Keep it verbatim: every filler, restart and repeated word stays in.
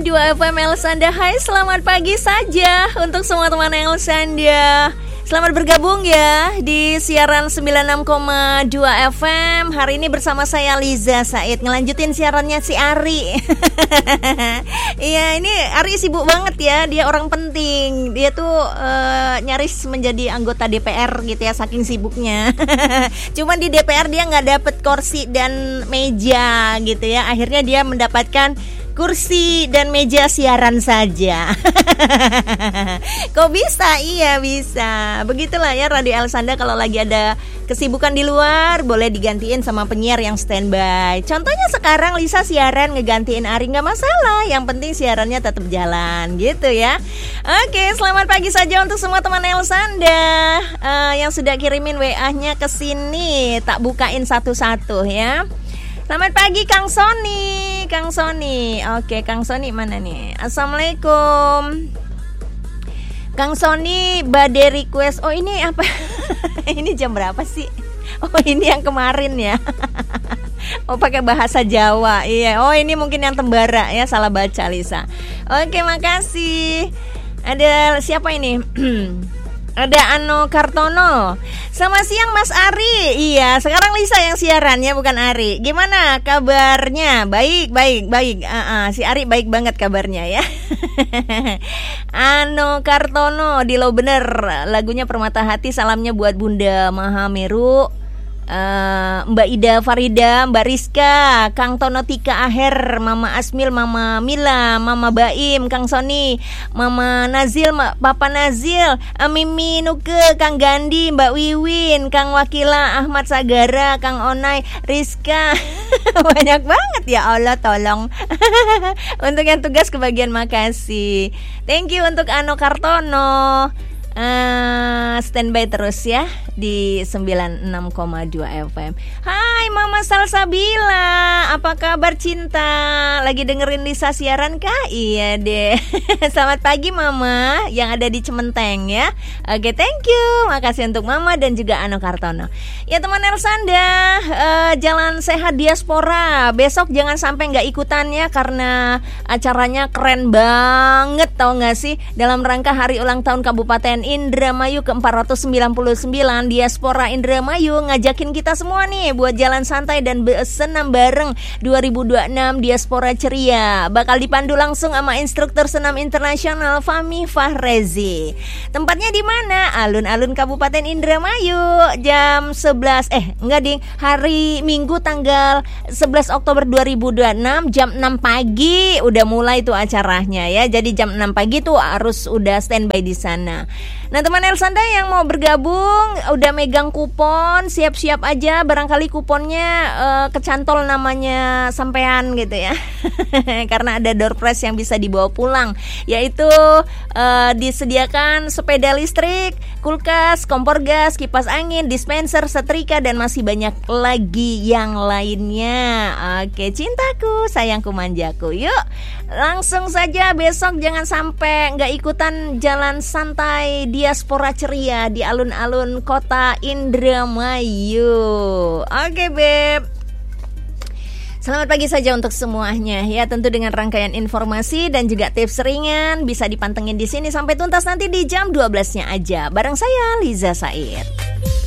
dua F M Elsanda. Hai, selamat pagi saja untuk semua teman Elsanda. Selamat bergabung ya di siaran sembilan puluh enam koma dua F M. Hari ini bersama saya Liza Said, ngelanjutin siarannya si Ari. Iya, ini Ari sibuk banget ya. Dia orang penting. Dia tuh uh, nyaris menjadi anggota D P R gitu ya, saking sibuknya. Cuman di D P R dia nggak dapet kursi dan meja gitu ya. Akhirnya dia mendapatkan kursi dan meja siaran saja. Kok bisa? Iya bisa. Begitulah ya Radio Elsanda, kalau lagi ada kesibukan di luar boleh digantiin sama penyiar yang standby. Contohnya sekarang Lisa siaran ngegantiin Ari, nggak masalah. Yang penting siarannya tetap jalan gitu ya. Oke, selamat pagi saja untuk semua teman Elsanda uh, yang sudah kirimin W A-nya ke sini. Tak bukain satu-satu ya. Selamat pagi Kang Sony, Kang Sony. Oke, Kang Sony mana nih? Assalamualaikum. Kang Sony bade request. Oh, ini apa? Ini jam berapa sih? Oh, ini yang kemarin ya. Oh, pakai bahasa Jawa. Iya. Oh, ini mungkin yang Tembara ya, salah baca Lisa. Oke, makasih. Ada siapa ini? Ada Ano Kartono. Selamat siang Mas Ari. Iya, sekarang Lisa yang siaran ya, bukan Ari. Gimana kabarnya? Baik, baik, baik. uh-uh, Si Ari baik banget kabarnya ya. Ano Kartono, di lo bener. Lagunya Permata Hati, salamnya buat Bunda Mahameru, Uh, Mbak Ida Farida, Mbak Rizka, Kang Tono Tika Aher, Mama Asmil, Mama Mila, Mama Baim, Kang Sony, Mama Nazil, Ma, Papa Nazil, Mimi Nuke, Kang Gandhi, Mbak Wiwin, Kang Wakila, Ahmad Sagara, Kang Onai, Rizka. Banyak banget ya Allah, tolong. Untuk yang tugas kebagian, makasih. Thank you untuk Ano Kartono. Uh, standby terus ya di sembilan puluh enam koma dua F M. Hai Mama Salsabila, apa kabar cinta? Lagi dengerin Lisa siaran kah? Iya deh. Selamat pagi Mama yang ada di Cementeng ya. Oke, thank you. Makasih untuk Mama dan juga Ano Kartono. Ya teman Elsanda, uh, jalan sehat diaspora. Besok jangan sampai nggak ikutan ya, karena acaranya keren banget, tau nggak sih? Dalam rangka hari ulang tahun Kabupaten Indramayu ke empat ratus sembilan puluh sembilan, Diaspora Indramayu ngajakin kita semua nih buat jalan santai dan senam bareng dua ribu dua puluh enam Diaspora Ceria. Bakal dipandu langsung sama instruktur senam internasional Fahmi Fahrezi. Tempatnya di mana? Alun-alun Kabupaten Indramayu. Jam sebelas eh enggak ding, hari Minggu tanggal sebelas Oktober dua ribu dua puluh enam jam enam pagi udah mulai tuh acaranya ya. Jadi jam enam pagi tuh harus udah standby di sana. Nah teman Elsanda yang mau bergabung udah megang kupon, siap-siap aja, barangkali kuponnya uh, kecantol namanya sampean gitu ya. Karena ada door prize yang bisa dibawa pulang, yaitu uh, disediakan sepeda listrik, kulkas, kompor gas, kipas angin, dispenser, setrika, dan masih banyak lagi yang lainnya. Oke cintaku, sayangku, manjaku, yuk langsung saja besok jangan sampai nggak ikutan jalan santai Diaspora Ceria di alun-alun kota Indramayu. Oke Beb, selamat pagi saja untuk semuanya ya, tentu dengan rangkaian informasi dan juga tips ringan bisa dipantengin di sini sampai tuntas nanti di jam dua belas-nya aja bareng saya Liza Said.